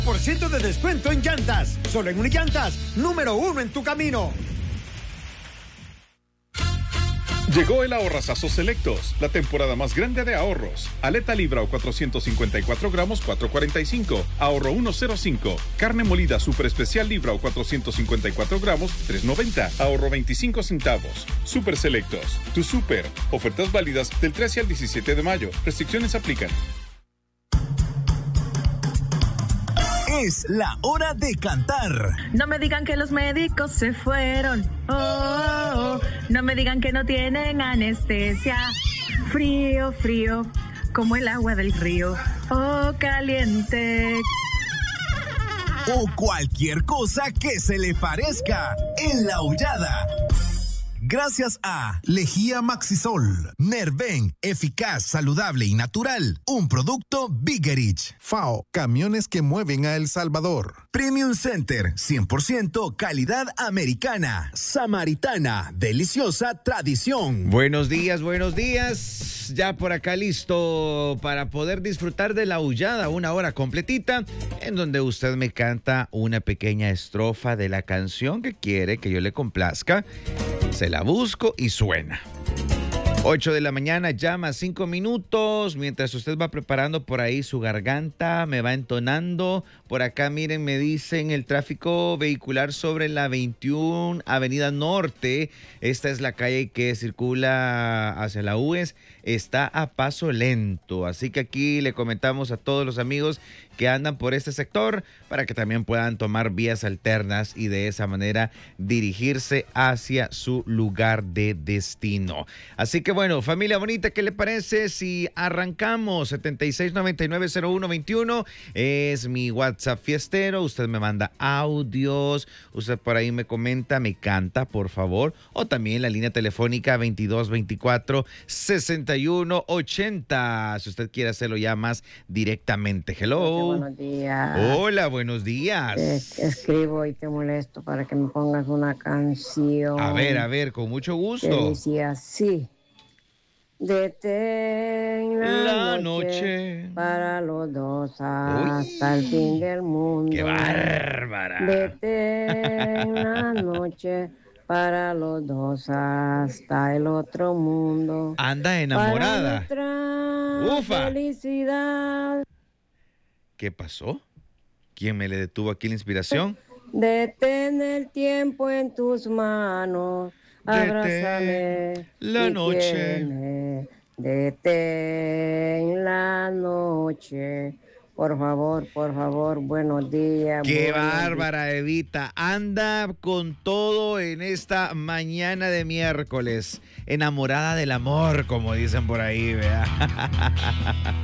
50% de descuento en llantas. Solo en Unillantas, número 1 en tu camino. Llegó el Ahorrazazo Selectos, la temporada más grande de ahorros. Aleta libra o 454 gramos, 4.45. Ahorro 1.05. Carne molida super especial libra o 454 gramos, 3.90. Ahorro 25 centavos. Super Selectos, tu super. Ofertas válidas del 13 al 17 de mayo. Restricciones aplican. Es la hora de cantar. No me digan que los médicos se fueron. Oh, oh, oh. No me digan que no tienen anestesia. Frío, frío, como el agua del río. Oh, caliente. O cualquier cosa que se le parezca en la aullada. Gracias a Lejía Maxisol, Nerven, eficaz, saludable y natural. Un producto Bigerich. FAO, camiones que mueven a El Salvador. Premium Center, 100% calidad americana. Samaritana, deliciosa tradición. Buenos días, buenos días. Ya por acá listo para poder disfrutar de la aullada, una hora completita, en donde usted me canta una pequeña estrofa de la canción que quiere que yo le complazca. Se la busco y suena. 8 de la mañana, llama 5 minutos. Mientras usted va preparando por ahí su garganta, me va entonando. Por acá, miren, me dicen el tráfico vehicular sobre la 21 Avenida Norte. Esta es la calle que circula hacia la UES. Está a paso lento. Así que aquí le comentamos a todos los amigos que andan por este sector para que también puedan tomar vías alternas y de esa manera dirigirse hacia su lugar de destino. Así que bueno, familia bonita, ¿qué le parece si arrancamos? 76990121 es mi WhatsApp fiestero. Usted me manda audios, usted por ahí me comenta, me canta, por favor. O también la línea telefónica 2224-6180, si usted quiere hacerlo ya más directamente. Hello. Buenos días. Hola, buenos días. Escribo y te molesto para que me pongas una canción. A ver, con mucho gusto. Que decía así. Detén la noche para los dos hasta el fin del mundo. ¡Qué bárbara! Detén la noche para los dos hasta el otro mundo. Anda enamorada. Para ¡Ufa! Felicidad. ¿Qué pasó? ¿Quién me le detuvo aquí la inspiración? Detén el tiempo en tus manos, abrázame la noche. Quiéreme. Detén la noche. Por favor, buenos días. ¡Qué bárbara, Evita! Anda con todo en esta mañana de miércoles. Enamorada del amor, como dicen por ahí, ¿verdad?